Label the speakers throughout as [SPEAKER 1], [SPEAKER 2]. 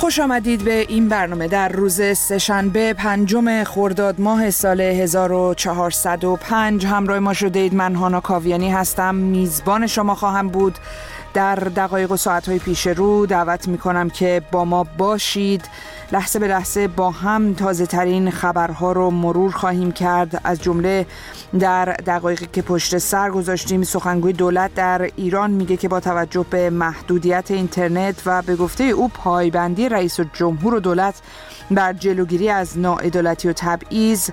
[SPEAKER 1] خوش آمدید به این برنامه. در روز سه‌شنبه 5 خرداد ماه سال 1405 همراه ما شدید. من هانا کاویانی هستم، میزبان شما خواهم بود. در دقایق و ساعت‌های پیش رو دعوت می‌کنم که با ما باشید. لحظه به لحظه با هم تازه ترین خبرها رو مرور خواهیم کرد. از جمله در دقایقی که پشت سر گذاشتیم، سخنگوی دولت در ایران میگه که با توجه به محدودیت اینترنت و به گفته او پایبندی رئیس جمهور و دولت بر جلوگیری از ناعدالتی و تبعیض،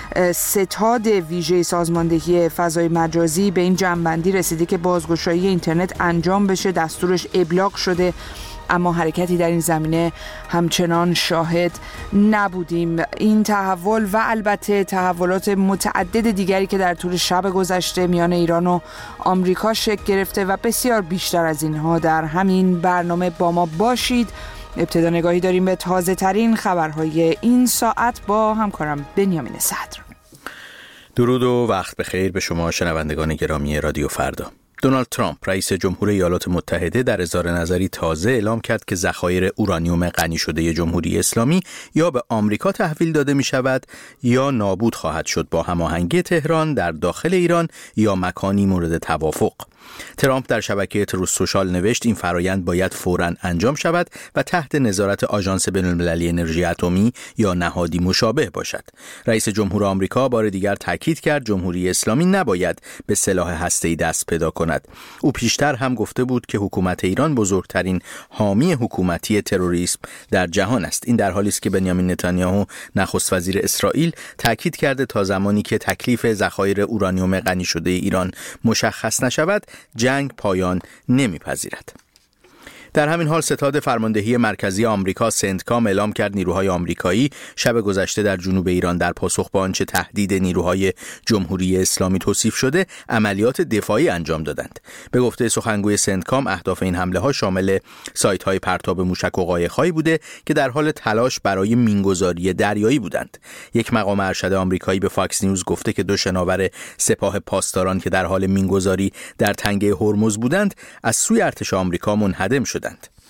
[SPEAKER 1] ستاد ویژه سازماندهی فضای مجازی به این جمع‌بندی رسیده که بازگشایی اینترنت انجام بشه. دستورش ابلاغ شده، اما حرکتی در این زمینه همچنان شاهد نبودیم. این تحول و البته تحولات متعدد دیگری که در طول شب گذشته میان ایران و آمریکا شکل گرفته و بسیار بیشتر از اینها در همین برنامه با ما باشید. ابتدا نگاهی داریم به تازه ترین خبرهای این ساعت با همکارم بنیامین صدر.
[SPEAKER 2] درود و وقت بخیر به شما شنوندگان گرامی رادیو فردا. دونالد ترامپ رئیس جمهور ایالات متحده در اظهار نظری تازه اعلام کرد که ذخایر اورانیوم غنی شده جمهوری اسلامی یا به آمریکا تحویل داده می شود یا نابود خواهد شد با هماهنگی تهران در داخل ایران یا مکانی مورد توافق. ترامپ در شبکه تروث سوشال نوشت این فرایند باید فوراً انجام شود و تحت نظارت آژانس بین‌المللی انرژی اتمی یا نهادی مشابه باشد. رئیس جمهور آمریکا بار دیگر تاکید کرد جمهوری اسلامی نباید به سلاح هسته‌ای دست پیدا کند. او پیشتر هم گفته بود که حکومت ایران بزرگترین حامی حکومتی تروریسم در جهان است. این در حالی است که بنیامین نتانیاهو نخست وزیر اسرائیل تاکید کرده تا زمانی که تکلیف ذخایر اورانیوم غنی شده ایران مشخص نشود جنگ پایان نمیپذیرد. در همین حال ستاد فرماندهی مرکزی آمریکا سنتکام اعلام کرد نیروهای آمریکایی شب گذشته در جنوب ایران در پاسخ به آنچه تهدید نیروهای جمهوری اسلامی توصیف شده عملیات دفاعی انجام دادند. به گفته سخنگوی سنتکام اهداف این حمله ها شامل سایت های پرتاب موشک و قایق‌هایی بوده که در حال تلاش برای مینگذاری دریایی بودند. یک مقام ارشد آمریکایی به فاکس نیوز گفته که دو شناور سپاه پاسداران که در حال مینگذاری در تنگه هرمز بودند از سوی ارتش آمریکا منهدم شدند.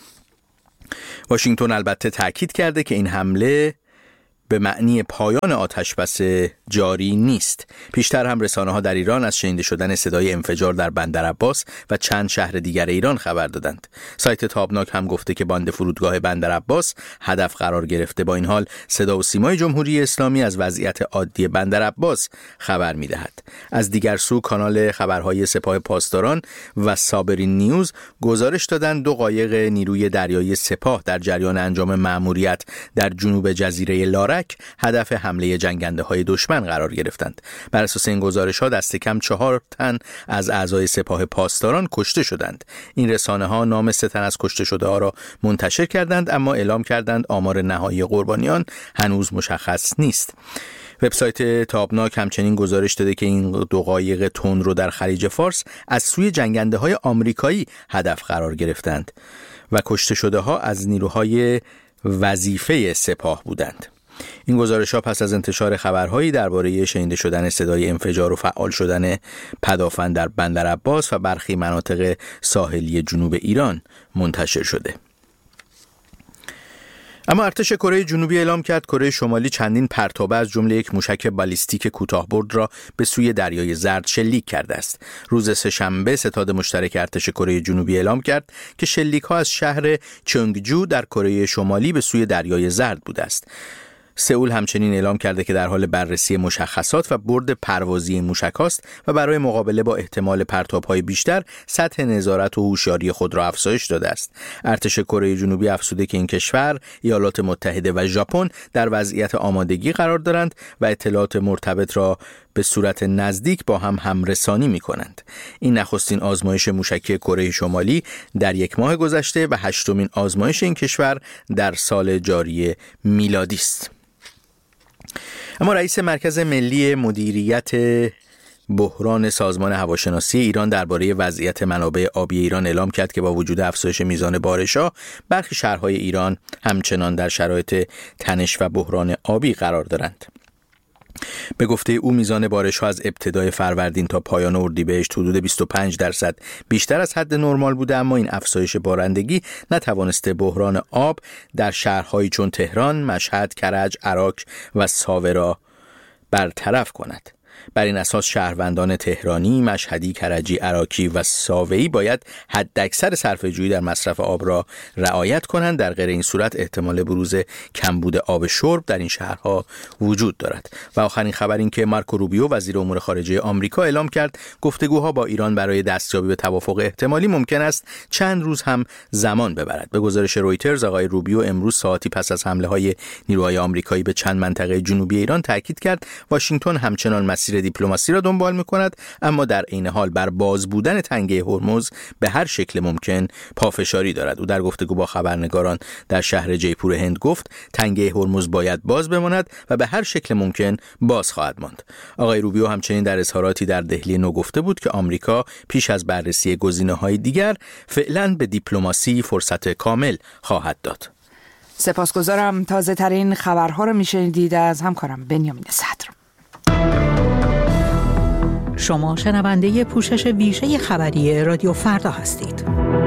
[SPEAKER 2] واشنگتن البته تاکید کرده که این حمله به معنی پایان آتشبس جاری نیست. پیشتر هم رسانه‌ها در ایران از شنیده شدن صدای انفجار در بندر عباس و چند شهر دیگر ایران خبر دادند. سایت تابناک هم گفته که باند فرودگاه بندر عباس هدف قرار گرفته. با این حال صدا و سیمای جمهوری اسلامی از وضعیت عادی بندر عباس خبر می‌دهد. از دیگر سو کانال خبرهای سپاه پاسداران و صابرین نیوز گزارش دادند دو قایق نیروی دریایی سپاه در جریان انجام مأموریت در جنوب جزیره لارک هدف حمله جنگنده‌های دشمن قرار گرفتند. بر اساس این گزارش‌ها دست کم 4 تن از اعضای سپاه پاسداران کشته شدند. این رسانه‌ها نام 3 تن از کشته شده‌ها را منتشر کردند، اما اعلام کردند آمار نهایی قربانیان هنوز مشخص نیست. وبسایت تابناک همچنین گزارش داده که این دو قایق تندرو در خلیج فارس از سوی جنگنده‌های آمریکایی هدف قرار گرفتند و کشته شده‌ها از نیروهای وظیفه سپاه بودند. این گزارش‌ها پس از انتشار خبرهایی درباره شنیده شدن صدای انفجار و فعال شدن پدافند در بندر عباس و برخی مناطق ساحلی جنوب ایران منتشر شده. اما ارتش کره جنوبی اعلام کرد کره شمالی چندین پرتابه از جمله یک موشک بالیستیک کوتاه‌برد را به سوی دریای زرد شلیک کرده است. روز سه‌شنبه ستاد مشترک ارتش کره جنوبی اعلام کرد که شلیک‌ها از شهر چونگجو در کره شمالی به سوی دریای زرد بوده است. سئول همچنین اعلام کرده که در حال بررسی مشخصات و برد پروازی موشک است و برای مقابله با احتمال پرتاب‌های بیشتر سطح نظارت و هوشیاری خود را افزایش داده است. ارتش کره جنوبی افزوده که این کشور، ایالات متحده و ژاپن در وضعیت آمادگی قرار دارند و اطلاعات مرتبط را به صورت نزدیک با هم همرسانی می‌کنند. این نخستین آزمایش موشکی کره شمالی در یک ماه گذشته و 8مین آزمایش این کشور در سال جاری میلادی است. اما رئیس مرکز ملی مدیریت بحران سازمان هواشناسی ایران درباره وضعیت منابع آبی ایران اعلام کرد که با وجود افزایش میزان بارش‌ها برخی شهرهای ایران همچنان در شرایط تنش و بحران آبی قرار دارند. به گفته او میزان بارش‌ها از ابتدای فروردین تا پایان اردیبهشت حدود 25% بیشتر از حد نرمال بوده، اما این افزایش بارندگی نتوانسته بحران آب در شهرهایی چون تهران، مشهد، کرج، عراق و ساوه را برطرف کند. بر این اساس شهروندان تهرانی، مشهدی، کرجی، عراقی و ساوه‌ای باید حداکثر صرفه‌جویی در مصرف آب را رعایت کنند. در غیر این صورت احتمال بروز کمبود آب شرب در این شهرها وجود دارد. و آخرین خبر این که مارکو روبیو وزیر امور خارجه آمریکا اعلام کرد گفتگوها با ایران برای دستیابی به توافق احتمالی ممکن است چند روز هم زمان ببرد. به گزارش رویترز آقای روبیو امروز ساعتی پس از حمله‌های نیروهای آمریکایی به چند منطقه جنوبی ایران تاکید کرد واشنگتن همچنان مسیر دیپلماسی را دنبال می‌کند، اما در عین حال بر باز بودن تنگه هرمز به هر شکل ممکن پافشاری دارد. او در گفتگو با خبرنگاران در شهر جیپور هند گفت تنگه هرمز باید باز بماند و به هر شکل ممکن باز خواهد ماند. آقای روبیو همچنین در اظهاراتی در دهلی نو گفته بود که آمریکا پیش از بررسی گزینه‌های دیگر فعلاً به دیپلماسی فرصت کامل خواهد داد.
[SPEAKER 1] سپاسگزارم. تازه ترین خبرها رو میشنیدید از همکارم بنیامین صدر.
[SPEAKER 3] شما شنونده پوشش ویژه خبری رادیو فردا هستید.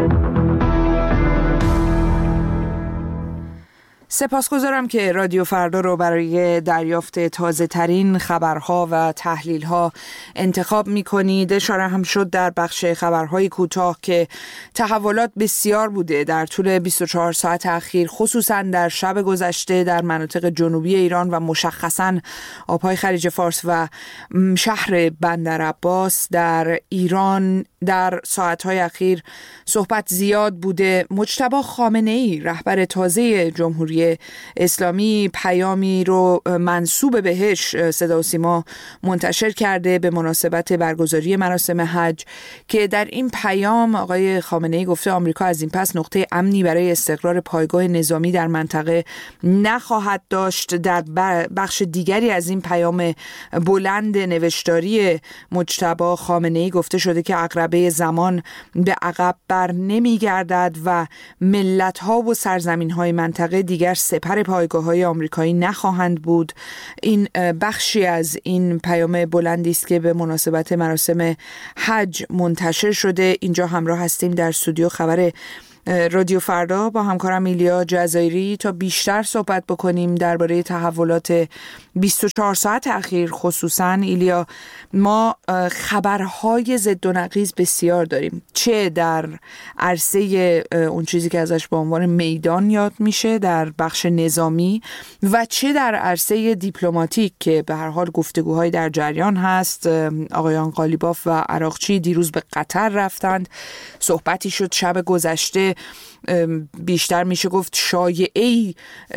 [SPEAKER 1] سپاسگزارم که رادیو فردا رو برای دریافت تازه ترین خبرها و تحلیلها انتخاب می کنید. اشاره هم شد در بخش خبرهای کوتاه که تحولات بسیار بوده در طول 24 ساعت اخیر، خصوصا در شب گذشته در مناطق جنوبی ایران و مشخصا آبهای خلیج فارس و شهر بندر عباس در ایران. در ساعتهای اخیر صحبت زیاد بوده. مجتبی خامنه‌ای رهبر تازه جمهوری اسلامی پیامی رو منسوب بهش صدا و سیما منتشر کرده به مناسبت برگزاری مراسم حج که در این پیام آقای خامنه‌ای گفته آمریکا از این پس نقطه امنی برای استقرار پایگاه نظامی در منطقه نخواهد داشت. در بخش دیگری از این پیام بلند نوشتاری مجتبی خامنه‌ای گفته شده که عقربه زمان به عقب بر نمیگردد و ملت‌ها و سرزمین‌های منطقه دیگر سپر پایگاه‌های آمریکایی نخواهند بود. این بخشی از این پیام بلندی است که به مناسبت مراسم حج منتشر شده. اینجا همراه هستیم در استودیو خبر رادیو فردا با همکارم ایلیا جزایری تا بیشتر صحبت بکنیم درباره تحولات 24 ساعت اخیر. خصوصا ایلیا، ما خبرهای ضد و نقیض بسیار داریم، چه در عرصه اون چیزی که ازش به عنوان میدان یاد میشه در بخش نظامی و چه در عرصه دیپلماتیک که به هر حال گفتگوهای در جریان هست. آقایان قالیباف و عراقچی دیروز به قطر رفتند، صحبتی شد شب گذشته، بیشتر میشه گفت شایعه‌ای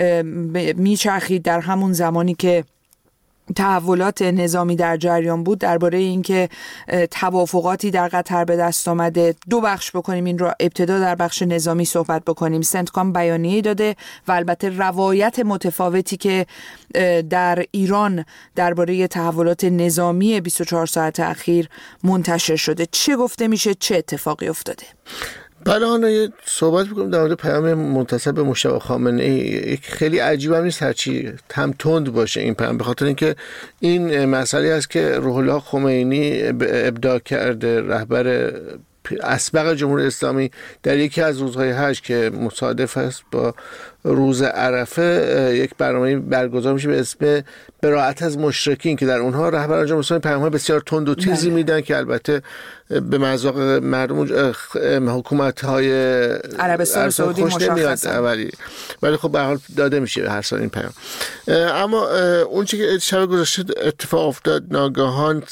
[SPEAKER 1] میچرخید در همون زمانی که تحولات نظامی در جریان بود درباره اینکه توافقاتی در قطر به دست آمده. دو بخش بکنیم این رو، ابتدا در بخش نظامی صحبت بکنیم. سنتکام بیانیه داده و البته روایت متفاوتی که در ایران درباره تحولات نظامی 24 ساعت اخیر منتشر شده. چه گفته میشه؟ چه اتفاقی افتاده؟
[SPEAKER 4] بله، حالا صحبت بکنم در مورد پیام منتسب به مجتبی خامنه‌ای. خیلی عجیب هم نیست هرچی تند باشه این پیام، به خاطر اینکه این مسئله است که روح الله خمینی ابداع کرده، رهبر اسبق جمهوری اسلامی، در یکی از روزهای حج که مصادف است با روز عرفه یک برنامه برگزار میشه به اسم براءت از مشرکین که در اونها رهبران جمهوری اسلامی پیام‌های بسیار تند و تیزی میدن که البته به مذاق مردم حکومت‌های
[SPEAKER 1] عربستان سعودی مشخصه،
[SPEAKER 4] ولی خب به هر حال داده میشه هر سال این پیام. اما اون چیزی که شب گذشته اتفاق افتاد، ناگهان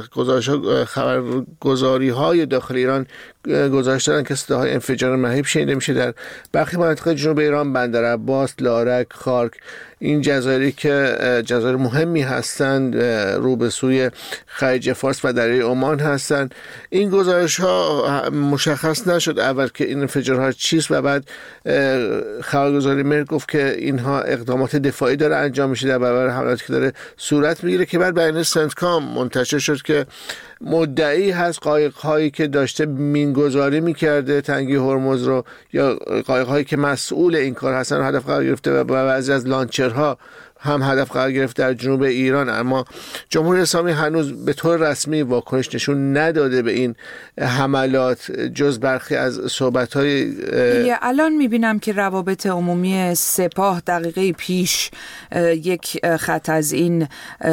[SPEAKER 4] خبرگزاری‌های داخل ایران گزارش دادن که صداهای انفجار مهیب شنیده میشه در برخی مناطق جنوب ایران، بندر عباس، لارک، خارک. این جزایری که جزایر مهمی هستند رو به سوی خلیج فارس و دریای عمان هستند. این گزارش ها مشخص نشد اول که این انفجارها چیست و بعد خبرگزاری مهر گفت که اینها اقدامات دفاعی داره انجام میشه در برابر حملاتی که داره صورت میگیره، که بعد بیانیه سنتکام منتشر شد که مدعی هست قایق‌هایی که داشته مینگذاری میکرده تنگی هرمز رو، یا قایق‌هایی که مسئول این کار هستن هدف قرار گرفته و بعضی از لانچرها هم هدف قرار گرفت در جنوب ایران، اما جمهوری اسلامی هنوز به طور رسمی واکنش نشون نداده به این حملات جز برخی از صحبت‌های
[SPEAKER 1] الان می‌بینم که روابط عمومی سپاه دقیقه پیش یک خط از این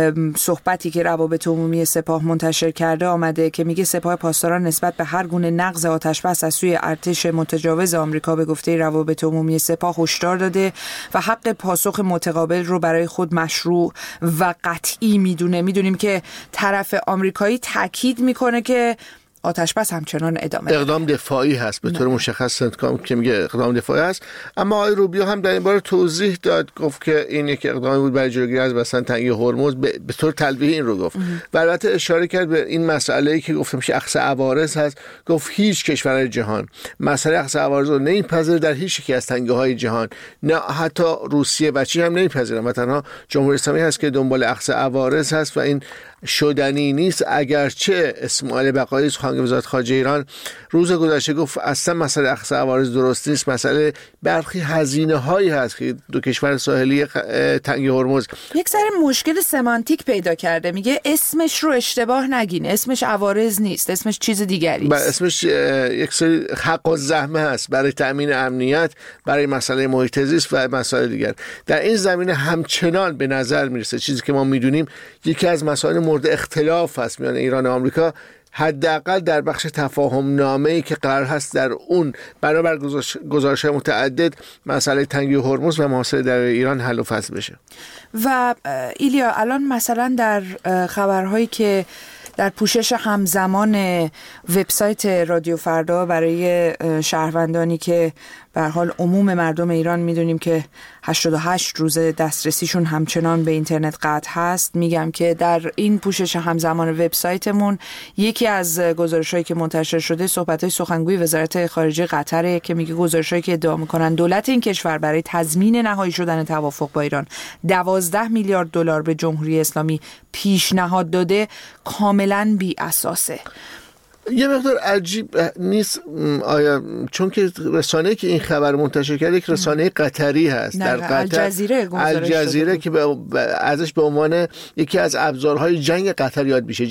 [SPEAKER 1] صحبتی که روابط عمومی سپاه منتشر کرده آمده که میگه سپاه پاسداران نسبت به هر گونه نقض آتش‌بس از سوی ارتش متجاوز آمریکا به گفته روابط عمومی سپاه هشدار داده و حق پاسخ متقابل رو برای خود مشروع و قطعی میدونه. میدونیم که طرف آمریکایی تاکید میکنه که آتش‌بس همچنان ادامه
[SPEAKER 4] اقدام دفاعی هست، به طور مشخص سنتکام که میگه اقدام دفاعی هست. اما آقای روبیو هم در این باره توضیح داد، گفت که این یک اقدامی بود برای جلوگیری از بستن تنگی هرمز، به طور تلویحی این رو گفت و البته اشاره کرد به این مسئله‌ای که گفته میشه اخذ عوارض هست. گفت هیچ کشور جهان مسئله اخذ عوارض رو نمیپذیره در هیچ یکی از تنگه‌های جهان، نه حتی روسیه و چین هم نمیپذیرن و تنها جمهوری اسلامی هست که دنبال اخذ عوارض هست و این شدنی نیست. اگرچه اسماعیل بقایی سخنگوی وزارت خارجه ایران روز گذشته گفت اصلا مسئله اخذ عوارض درست نیست، مسئله برخی هزینه هایی هست که دو کشور ساحلی تنگی هرمز
[SPEAKER 1] یک سری مشکل سمانتیک پیدا کرده. میگه اسمش رو اشتباه نگین، اسمش عوارض نیست، اسمش چیز دیگری است.
[SPEAKER 4] اسمش یک سری حق و زحمه هست برای تامین امنیت، برای مسئله محیط زیست و مسائل دیگر. در این زمینه همچنان به نظر میرسه چیزی که ما میدونیم یکی از مسائل مورد اختلاف هست میان ایران و آمریکا، حداقل در بخش تفاهم نامه‌ای که قرار هست در اون برابر گزارش‌های متعدد مسئله تنگی هرمز و محاصره دریای ایران حل و فصل بشه.
[SPEAKER 1] و ایلیا الان مثلا در خبرهایی که در پوشش همزمان وبسایت رادیو فردا برای شهروندانی که به هر حال عموم مردم ایران میدونیم که 88 روز دسترسیشون همچنان به اینترنت قطع هست، میگم که در این پوشش همزمان وبسایتمون یکی از گزارش‌هایی که منتشر شده صحبت‌های سخنگوی وزارت خارجه قطره که میگه گزارش‌هایی که ادعا می‌کنن دولت این کشور برای تضمین نهایی شدن توافق با ایران 12 میلیارد دلار به جمهوری اسلامی پیشنهاد داده کاملاً بی اساسه.
[SPEAKER 4] یه مقدار عجیب نیست آیا چون که رسانه‌ای که این خبر منتشر کرده یک رسانه قطری هست در قطر، الجزیره که ازش به عنوان یکی از ابزارهای جنگ قطر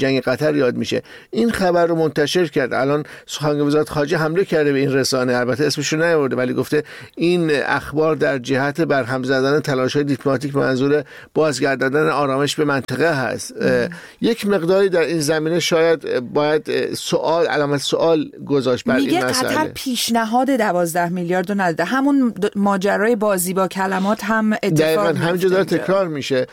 [SPEAKER 4] یاد میشه این خبر رو منتشر کرد. الان سخنگوی وزارت خارجه حمله کرده به این رسانه، البته اسمش رو نیاورده ولی گفته این اخبار در جهت برهم زدن تلاش‌های دیپلماتیک به منظور بازگرداندن آرامش به منطقه هست. یک مقداری در این زمینه شاید باید علامت سوال گذاشت بر این مسئله.
[SPEAKER 1] میگه قطر پیشنهاد 12 میلیارد رو نداده، همون ماجرای بازی با کلمات هم اتفاق میفته.
[SPEAKER 4] همینجا داره تکرار میشه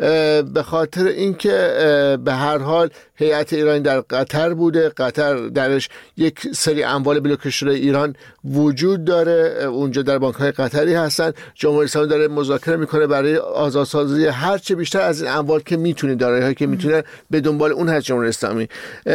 [SPEAKER 4] به خاطر اینکه به هر حال هیئت ایرانی در قطر بوده، قطر درش یک سری اموال بلوک شده ایران وجود داره، اونجا در بانک‌های قطری هستن. جمهوری اسلامی داره مذاکره میکنه برای آزادسازی هر چه بیشتر از این اموال که میتونه، دارایی‌هایی که میتونه، به دنبال اون هست جمهوری اسلامی.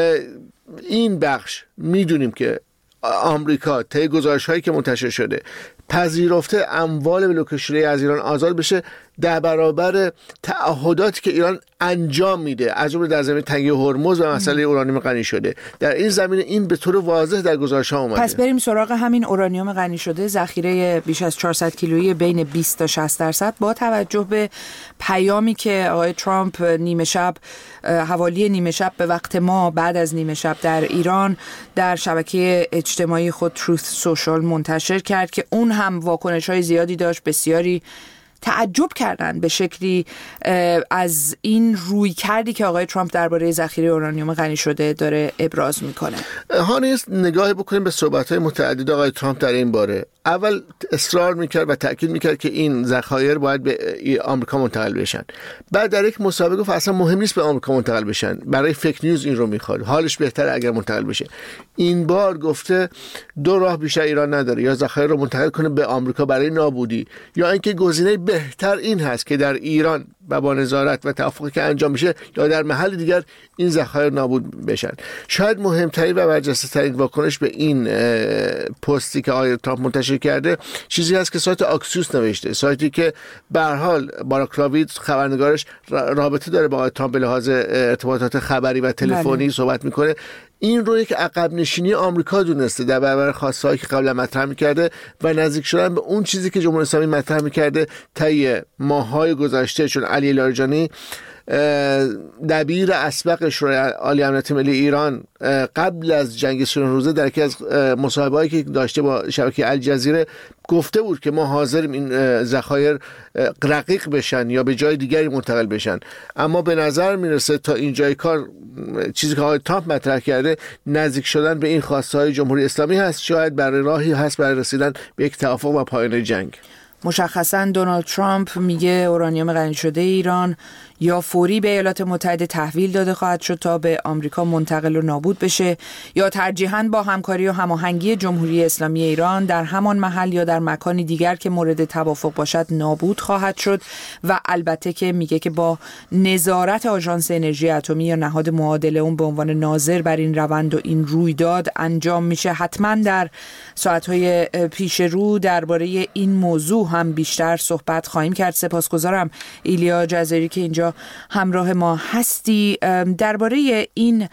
[SPEAKER 4] این بخش میدونیم که آمریکا طی گزارش‌هایی که منتشر شده پذیرفته اموال بلوک شده از ایران آزاد بشه در برابر تعهداتی که ایران انجام میده، از جمله در زمینه تنگی هرمز و مسئله اورانیوم غنی شده. در این زمینه این به طور واضح در گزارش‌ها اومده.
[SPEAKER 1] پس بریم سراغ همین اورانیوم غنی شده، ذخیره بیش از 400 کیلویی بین 20 تا 60% با توجه به پیامی که آقای ترامپ نیمه شب حوالی نیمه شب به وقت ما بعد از نیمه شب در ایران در شبکه اجتماعی خود تروث سوشال منتشر کرد که اون هم واکنش‌های زیادی داشت. بسیاری تعجب کردن به شکلی از این روی کردی که آقای ترامپ درباره ذخیره اورانیوم غنی شده داره ابراز میکنه.
[SPEAKER 4] ها نیست نگاهی بکنیم به صحبت‌های متعدد آقای ترامپ در این باره. اول اصرار میکرد و تاکید میکرد که این ذخایر باید به آمریکا منتقل بشن. بعد در یک مسابقه گفت اصلا مهم نیست به آمریکا منتقل بشن، برای فیک نیوز این رو میخواد، حالش بهتره اگر منتقل بشه. این بار گفته دو راه بیشتر ایران نداره، یا ذخایر رو منتقل کنه به آمریکا برای نابودی، یا اینکه گزینه بهتر این هست که در ایران و با نظارت و توافقی که انجام میشه یا در محل دیگر این ذخایر نابود بشن. شاید مهمترین و برجسته‌ترین واکنش به این پستی که آقای ترامپ منتشر کرده چیزی هست که سایت آکسیوس نوشته، سایتی که به هر حال باراک لاوید خبرنگارش رابطه داره با آقای ترامپ به لحاظ ارتباطات خبری و تلفنی صحبت میکنه. این رو یک عقب نشینی آمریکا دونسته در برابر خواسته‌هایی که قبلا مطرح می‌کرده و نزدیک شدن به اون چیزی که جمهوری اسلامی مطرح می‌کرده طی ماه‌های گذشته. چون علی لاریجانی دبیر اسبق شورای عالی امنیت ملی ایران قبل از جنگ صلح روزه در یکی از مصاحبه‌هایی که داشته با شبکه الجزیره گفته بود که ما حاضریم این ذخایر رقیق بشن یا به جای دیگری منتقل بشن. اما به نظر میرسه تا اینجای کار چیزی که آقای ترامپ مطرح کرده نزدیک شدن به این خواسته‌های جمهوری اسلامی هست، شاید برای راهی هست برای رسیدن به یک توافق و پایان جنگ.
[SPEAKER 1] مشخصاً دونالد ترامپ میگه اورانیوم غنی شده ایران یا فوری به ایالات متحده تحویل داده خواهد شد تا به آمریکا منتقل و نابود بشه یا ترجیحاً با همکاری و هماهنگی جمهوری اسلامی ایران در همان محل یا در مکانی دیگر که مورد توافق باشد نابود خواهد شد. و البته که میگه که با نظارت آژانس انرژی اتمی یا نهاد معادل اون به عنوان ناظر بر این روند و این رویداد انجام میشه. حتما در ساعت‌های پیش رو درباره این موضوع هم بیشتر صحبت خواهیم کرد. سپاسگزارم ایلیا جزایری که اینجا همراه ما هستی. درباره این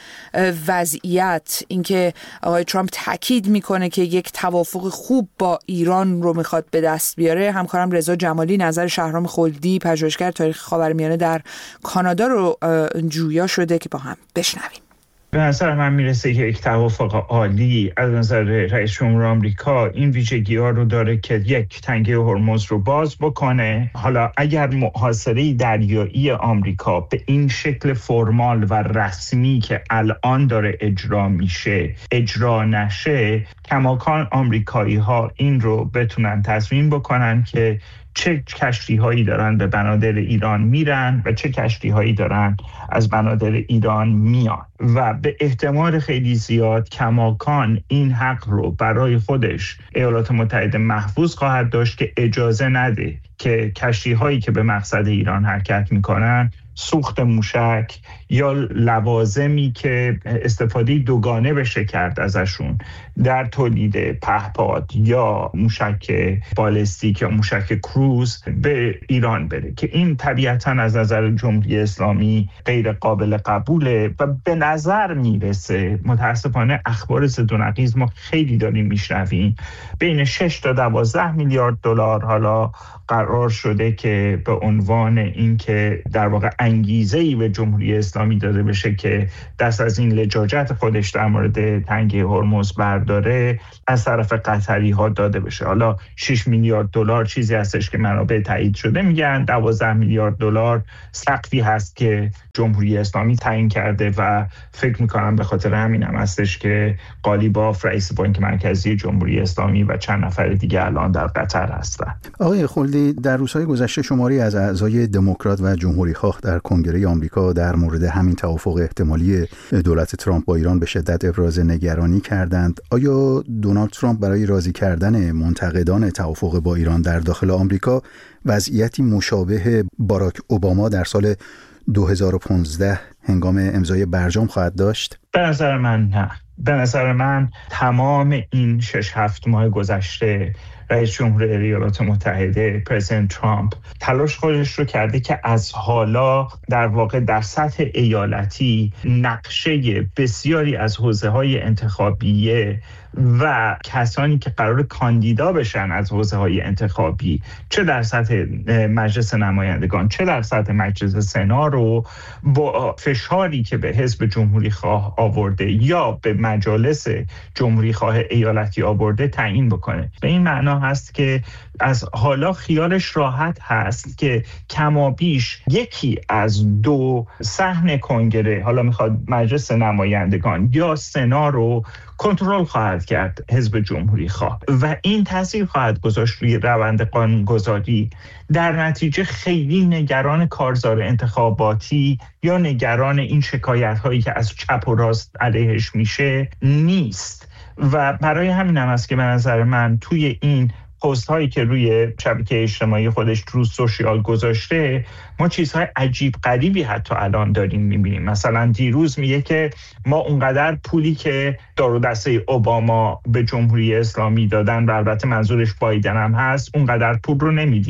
[SPEAKER 1] وضعیت، اینکه آقای ترامپ تاکید میکنه که یک توافق خوب با ایران رو میخواد به دست بیاره، همکارم رضا جمالی نظر شهرام خلدی پژوهشگر تاریخ خاورمیانه در کانادا رو جویا شده که با هم بشنویم.
[SPEAKER 5] به نظر من میرسه که یک توافق عالی از نظر رئیس جمهور آمریکا این ویژگی‌ها رو داره که یک، تنگه هرمز رو باز بکنه. حالا اگر محاصره دریایی آمریکا به این شکل فرمال و رسمی که الان داره اجرا میشه اجرا نشه، کماکان آمریکایی‌ها این رو بتونن تصمیم بکنن که چه کشتی‌هایی دارن به بنادر ایران میرن و چه کشتی‌هایی دارن از بنادر ایران میان و به احتمال خیلی زیاد کماکان این حق رو برای خودش ایالات متحده محفوظ خواهد داشت که اجازه نده که کشتی‌هایی که به مقصد ایران حرکت میکنن سوخت موشک یا لوازمی که استفاده دوگانه بشه کرد ازشون در تولید پهپاد یا موشک بالستیک یا موشک کروز به ایران بره، که این طبیعتاً از نظر جمهوری اسلامی غیر قابل قبوله و به نظر میرسه متاسفانه اخبار ضد و نقیض ما خیلی داریم میشنویم بین 6 تا 12 میلیارد دلار حالا قرار شده که به عنوان این که در واقع انگیزه‌ای به جمهوری اسلامی داده بشه که دست از این لجاجت خودش در مورد تنگه هرمز برداره از طرف قطری ها داده بشه. حالا 6 میلیارد دلار چیزی هستش که منابع تایید شده میگن، 12 میلیارد دلار سقفی هست که جمهوری اسلامی تعیین کرده و فکر میکنم به خاطر همین هم هستش که قالیباف رئیس بانک مرکزی جمهوری اسلامی و چند نفر دیگه الان در قطر هستن.
[SPEAKER 2] آقای خلدی، در روزهای گذشته شماری از اعضای دموکرات و جمهوری‌خواه در کنگره آمریکا در مورد همین توافق احتمالی دولت ترامپ با ایران به شدت ابراز نگرانی کردند. آیا دونالد ترامپ برای راضی کردن منتقدان توافق با ایران در داخل آمریکا وضعیتی مشابه باراک اوباما در سال 2015 هنگام امضای برجام خواهد داشت؟
[SPEAKER 5] به نظر من نه. به نظر من تمام این 6-7 ماه گذشته رئیس جمهور ایالات متحده پرزیدنت ترامپ تلاش خودش رو کرده که از حالا در واقع در سطح ایالتی نقشه بسیاری از حوزه‌های انتخابیه و کسانی که قرار کاندیدا بشن از حوزه‌های انتخابی، چه در سطح مجلس نمایندگان چه در سطح مجلس سنا، رو با فشاری که به حزب جمهوری خواه آورده یا به مجالس جمهوری خواه ایالتی آورده تعیین بکنه. به این معنا هست که از حالا خیالش راحت هست که کمابیش یکی از دو صحن کنگره، حالا میخواد مجلس نمایندگان یا سنا، رو کنترل خواهد کرد حزب جمهوری خواه و این تاثیر خواهد گذاشت روی روند قانونگذاری. در نتیجه خیلی نگران کارزار انتخاباتی یا نگران این شکایت هایی که از چپ و راست علیهش میشه نیست و برای همین هم است که به نظر من توی این پست هایی که روی شبکه اجتماعی خودش رو سوشیال گذاشته ما چیزهای عجیب غریبی حتی الان داریم میبینیم. مثلا دیروز میگه که ما اونقدر پولی که دار و دسته اوباما به جمهوری اسلامی دادن و البته منظورش بایدن هم هست اونقدر پول رو نمیدیم.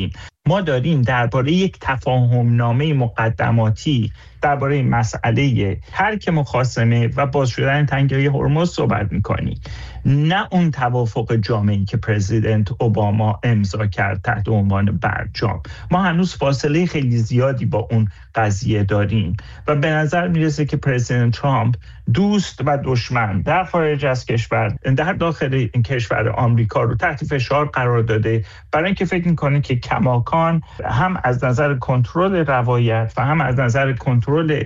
[SPEAKER 5] ما داریم درباره یک تفاهمنامه مقدماتی درباره مسئله ترک مخاصمه و باز شدن تنگه هرمز صحبت می‌کنیم، نه اون توافق جامعی که پرزیدنت اوباما امضا کرد تحت عنوان برجام. ما هنوز فاصله خیلی زیادی با اون قضیه داریم و به نظر میرسه که پرزیدنت ترامپ دوست و دشمن در خارج از کشور، در داخل این کشور آمریکا رو تحت فشار قرار داده، برای اینکه فکر میکنه که کماکان هم از نظر کنترل روایت و هم از نظر کنترل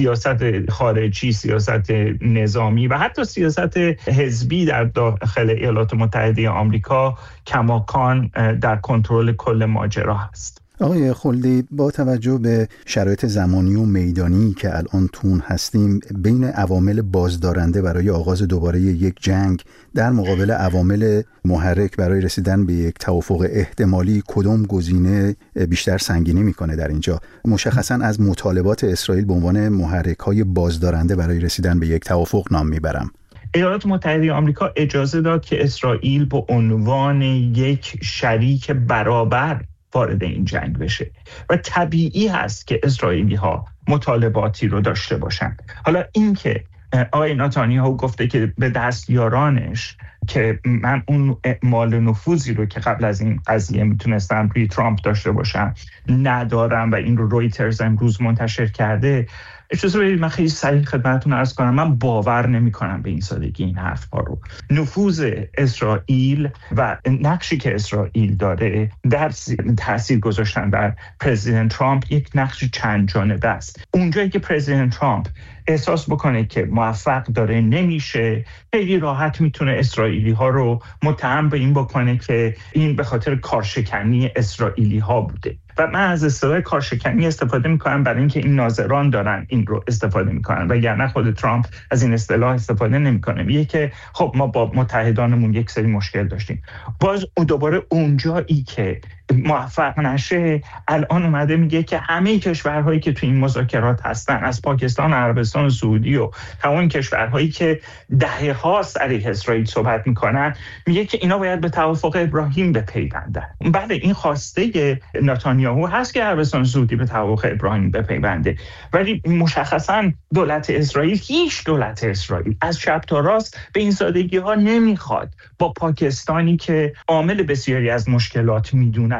[SPEAKER 5] سیاست خارجی، سیاست نظامی و حتی سیاست حزبی در داخل ایالات متحده آمریکا کماکان در کنترل کل ماجرا هست.
[SPEAKER 2] آقای خلدی، با توجه به شرایط زمانی و میدانی که الان تون هستیم، بین عوامل بازدارنده برای آغاز دوباره یک جنگ در مقابل عوامل محرک برای رسیدن به یک توافق احتمالی، کدام گزینه بیشتر سنگینی میکنه در اینجا؟ مشخصاً از مطالبات اسرائیل به عنوان محرک‌های بازدارنده برای رسیدن به یک توافق نام میبرم.
[SPEAKER 5] ایالات متحده آمریکا اجازه داد که اسرائیل به عنوان یک شریک برابر وارد این جنگ بشه و طبیعی هست که اسرائیلی ها مطالباتی رو داشته باشند. حالا این که آقای نتانیاهو گفته که به دستیارانش که من اون اعمال نفوذی رو که قبل از این قضیه میتونستم روی ترامپ داشته باشم ندارم و این رو رویترز امروز منتشر کرده، اجازه بدید من خیلی سریع خدمتتون عرض کنم من باور نمی کنم به این سادگی این حرفا رو. نفوذ اسرائیل و نقشی که اسرائیل داره در تاثیر گذاشتن در پرزیدنت ترامپ یک نقش چند جانبه است. اونجایی که پرزیدنت ترامپ احساس بکنه که موفق داره نمیشه، خیلی راحت میتونه اسرائیلی ها رو متهم به این بکنه که این به خاطر کارشکنی اسرائیلی ها بوده و من از اصطلاح کارشکنی استفاده میکنم برای اینکه این ناظران دارن این رو استفاده میکنن، وگرنه خود ترامپ از این اصطلاح استفاده نمیکنه. میگه که خب ما با متحدانمون یک سری مشکل داشتیم. باز دوباره اونجایی که موفق نشه الان اومده میگه که همه کشورهایی که تو این مذاکرات هستن، از پاکستان، عربستان و سعودی و تمام کشورهایی که دهه‌هاست علیه اسرائیل صحبت میکنن، میگه که اینا باید به توافق ابراهیم بپیوندن. بله این خواسته نتانیاهو هست که عربستان و سعودی به توافق ابراهیم بپیونده، ولی مشخصا دولت اسرائیل، هیچ دولت اسرائیل از چپ تا راست به این سادگی ها نمیخواد با پاکستانی که عامل بسیاری از مشکلات میدونه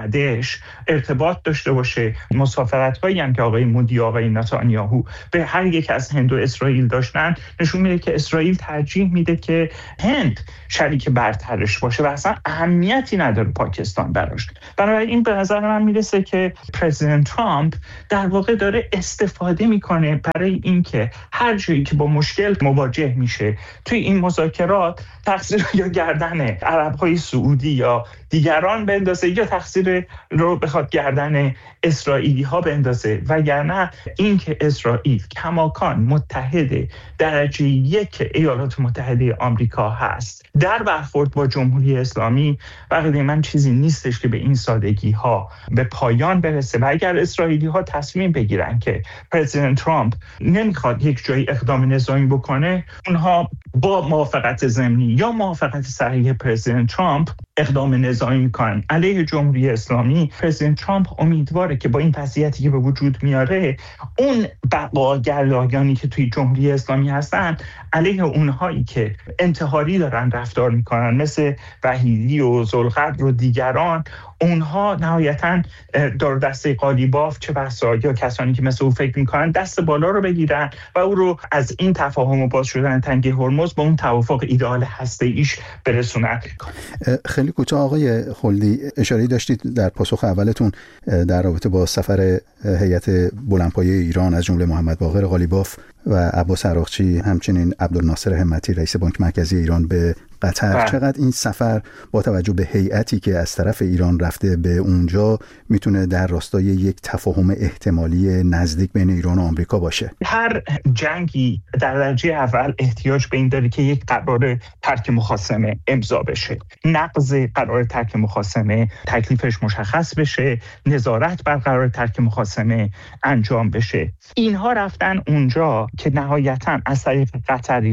[SPEAKER 5] ارتباط داشته باشه. مسافرت هایی هم که آقای مودی، آقای نتانیاهو به هر یک از هند و اسرائیل داشتن نشون میده که اسرائیل ترجیح میده که هند شریک برترش باشه و اصلا اهمیتی نداره پاکستان براش. بنابراین به نظر من میرسه که پرزیدنت ترامپ در واقع داره استفاده میکنه برای اینکه هر جایی که با مشکل مواجه میشه توی این مذاکرات تقصیر یا گردن عرب‌های سعودی یا دیگران بندازه یا تقصیر رو بخواد گردن اسرائیلی ها بندازه، وگرنه اینکه اسرائیل کماکان متحد درجه یک ایالات متحده آمریکا هست در برخورد با جمهوری اسلامی، بقیه من چیزی نیستش که به این سادگی ها به پایان برسه. و اگر اسرائیلی ها تصمیم بگیرن که پرزیدنت ترامپ نمیخواد یک جایی اقدام نظامی بکنه، اونها با موافقت ضمنی یا موافقت صریح پرزیدنت ترامپ اقدام نظامی میکنن علیه جمهوری اسلامی. پرزیدنت ترامپ امیدواره که با این وضعیتی که به وجود میاره اون بقاگردانی که توی جمهوری اسلامی هستن علیه اونهایی که انتحاری دارن رفتار میکنن مثل وحیدی و ذوالقرن و دیگران، اونها نهایتاً دار دسته قالیباف چه بسا یا کسانی که مثل او فکر میکنن دست بالا رو بگیرن و او رو از این تفاهم و باز شدن تنگه هرمز با اون توافق ایدئال هسته‌ایش برسونن.
[SPEAKER 2] خیلی کوتاه آقای خلدی، اشاره داشتید در پاسخ اولتون در رابطه با سفر هیئت بلندپایه ایران از جمله محمد باقر قالیباف و عباس عراقچی، همچنین عبدالناصر همتی رئیس بانک مرکزی ایران به قطر. چقدر این سفر با توجه به هیئتی که از طرف ایران رفته به اونجا میتونه در راستای یک تفاهم احتمالی نزدیک بین ایران و آمریکا باشه؟
[SPEAKER 5] هر جنگی در درجه اول احتیاج به این داره که یک قرار ترک مخاصمه امضا بشه. نقض قرار ترک مخاصمه تکلیفش مشخص بشه، نظارت بر قرار ترک مخاصمه انجام بشه. اینها رفتن اونجا که نهایتاً از طریق قطری ها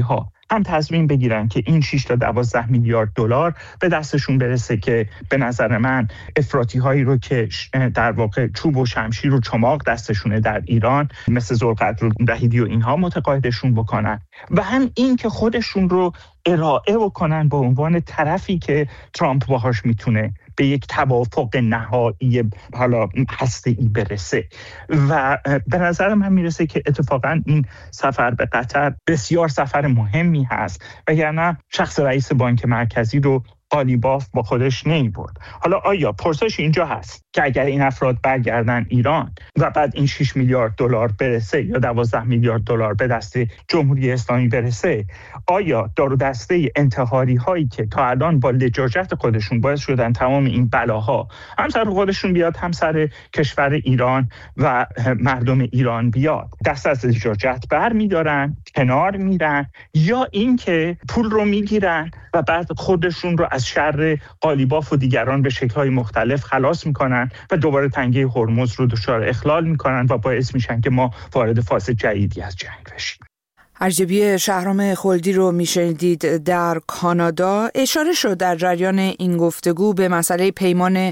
[SPEAKER 5] هم تصمیم بگیرن که این 6 تا 12 میلیارد دلار به دستشون برسه که به نظر من افراطی هایی رو که در واقع چوب و شمشیر و چماق دستشونه در ایران مثل ذوالقدر وحیدی و اینها متقاعدشون بکنن و هم این که خودشون رو ارائه بکنن به عنوان طرفی که ترامپ باهاش میتونه به یک توافق نهایی حالا هسته‌ای برسه. و به نظر من میرسه که اتفاقا این سفر به قطر بسیار سفر مهمی هست، وگرنه شخص رئیس بانک مرکزی رو قالیباف با خودش نمی‌برد. حالا آیا پرسش اینجا هست که اگر این افراد برگردن ایران و بعد این 6 میلیارد دلار برسه یا 12 میلیارد دلار به دست جمهوری اسلامی برسه، آیا دار و دسته انتحاری هایی که تا الان با لجاجت خودشون باعث شدن تمام این بلاها هم سر خودشون بیاد هم سر کشور ایران و مردم ایران بیاد، دست از لجاجت برمی‌دارن، کنار میرن، یا اینکه پول رو میگیرن و بعد خودشون رو از شر قالیباف و دیگران به شکل‌های مختلف خلاص میکنن و دوباره تنگه هرمز رو دچار اخلال میکنن و باعث میشن که ما وارد فاز جدیدی از جنگ بشیم.
[SPEAKER 1] ارجبی شهرام خلدی رو میشنیدید در کانادا. اشاره شد در جریان این گفتگو به مسئله پیمان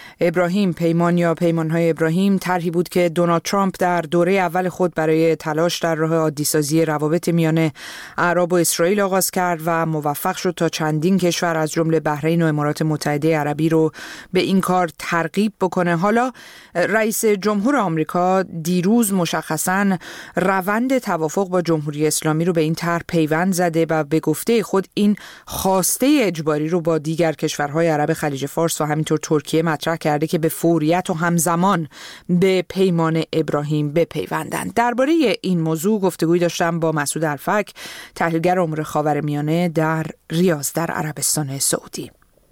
[SPEAKER 1] یا پیمان‌های ابراهیم، طرحی بود که دونالد ترامپ در دوره اول خود برای تلاش در راه عادی‌سازی روابط میان عرب و اسرائیل آغاز کرد و موفق شد تا چندین کشور از جمله بحرین و امارات متحده عربی رو به این کار ترغیب بکنه. حالا رئیس جمهور آمریکا دیروز مشخصاً روند توافق با جمهوری اسلامی رو به این طرح پیوند زده و به گفته خود این خواسته اجباری رو با دیگر کشورهای عرب خلیج فارس و همینطور ترکیه مطرح کرده که به فوریت و همزمان به پیمان ابراهیم بپیوندند. درباره این موضوع گفتگویی داشتم با مسعود الفک، تحلیلگر امور خاورمیانه در ریاض در عربستان سعودی.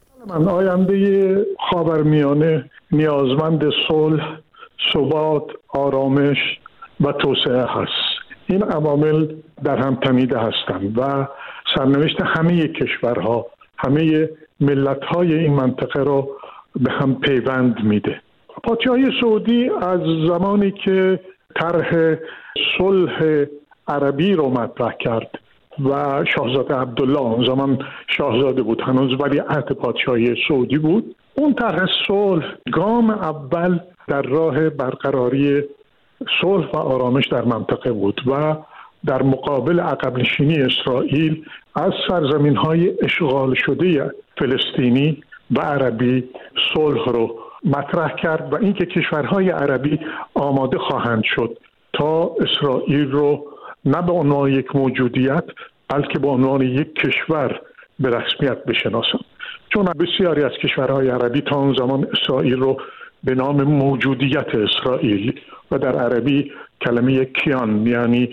[SPEAKER 6] آینده خاورمیانه نیازمند صلح، ثبات، آرامش و توسعه هست. این عوامل در هم تنیده هستند و سرنوشت همه کشورها، همه ملت‌های این منطقه را به هم پیوند میده. پادشاهی سعودی از زمانی که طرح صلح عربی رو مطرح کرد و شاهزاده عبدالله اون زمان شاهزاده بود، هنوز ولیعهد پادشاهی سعودی بود، اون طرح صلح گام اول در راه برقراری صلح و آرامش در منطقه بود و در مقابل عقب نشینی اسرائیل از سرزمین‌های اشغال شده فلسطینی و عربی صلح رو مطرح کرد و اینکه کشورهای عربی آماده خواهند شد تا اسرائیل رو نه به عنوان یک موجودیت بلکه به عنوان یک کشور به رسمیت بشناسند، چون بسیاری از کشورهای عربی تا اون زمان اسرائیل رو به نام موجودیت اسرائیل و در عربی کلمه کیان یعنی